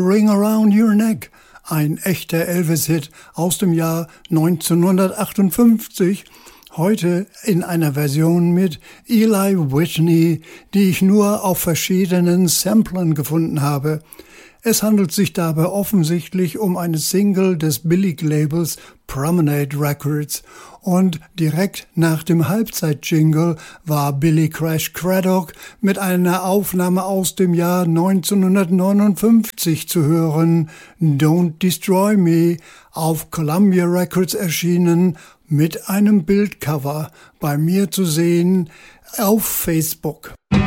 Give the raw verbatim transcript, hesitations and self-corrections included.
Ring Around Your Neck, ein echter Elvis-Hit aus dem Jahr neunzehnhundertachtundfünfzig, heute in einer Version mit Eli Whitney, die ich nur auf verschiedenen Samplern gefunden habe. Es handelt sich dabei offensichtlich um eine Single des Billig-Labels Promenade Records und direkt nach dem Halbzeit-Jingle war Billy Crash Craddock mit einer Aufnahme aus dem Jahr neunzehnhundertneunundfünfzig zu hören, Don't Destroy Me, auf Columbia Records erschienen, mit einem Bildcover, bei mir zu sehen auf Facebook.